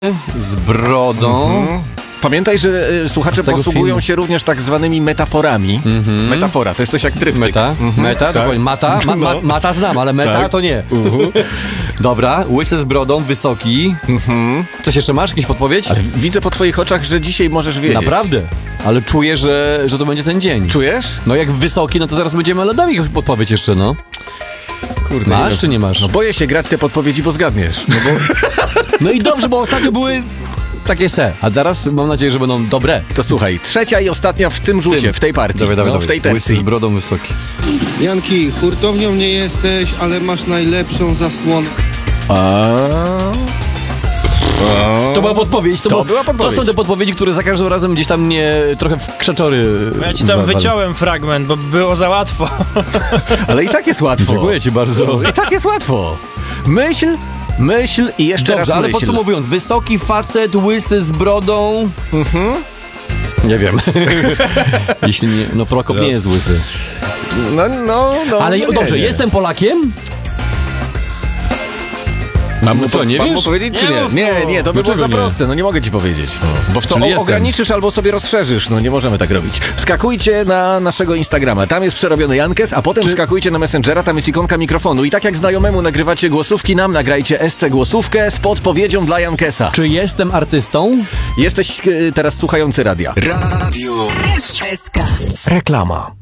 z brodą. Pamiętaj, że słuchacze posługują się również tak zwanymi metaforami. Metafora, to jest coś jak tryptyk. Meta, dokładnie. Mata, mata znam, ale meta to nie. Dobra, łysy z brodą, wysoki. Coś jeszcze masz? Jakąś podpowiedź? Ale widzę po twoich oczach, że dzisiaj możesz wiedzieć. Naprawdę, ale czuję, że to będzie ten dzień. Czujesz? No jak wysoki, no to zaraz będziemy lodowi jakąś podpowiedź jeszcze, no. Kurde, masz czy nie masz? No boję się grać te podpowiedzi, bo zgadniesz. No i dobrze, bo ostatnio były takie a zaraz mam nadzieję, że będą dobre. To słuchaj, trzecia i ostatnia w tym rzucie, w tej partii, w tej tercji. Łysy z brodą, wysoki. Janki, hurtownią nie jesteś, ale masz najlepszą zasłonę. To była podpowiedź. To była podpowiedź. To są te podpowiedzi, które za każdym razem gdzieś tam mnie trochę w krzaczory... Ja ci tam wyciąłem fragment, bo było za łatwo. Ale i tak jest łatwo. Dziękuję ci bardzo. I tak jest łatwo. Myśl i jeszcze raz ale myśl. podsumowując, wysoki facet, łysy z brodą... Nie wiem. Jeśli nie, no Prokop nie jest łysy. No. Ale no dobrze, nie. Jestem Polakiem? Mam mu wiesz? powiedzieć, czy Nie, nie? Nie, to by było za nie? proste, no nie mogę ci powiedzieć. No. Bo w co Czyli ograniczysz albo sobie rozszerzysz, no nie możemy tak robić. Wskakujcie na naszego Instagrama, tam jest przerobiony Jankes, a potem wskakujcie na Messengera, tam jest ikonka mikrofonu. I tak jak znajomemu nagrywacie głosówki, nam nagrajcie SC głosówkę z podpowiedzią dla Jankesa. Czy jestem artystą? Jesteś teraz słuchający radia. Radio SK. Reklama.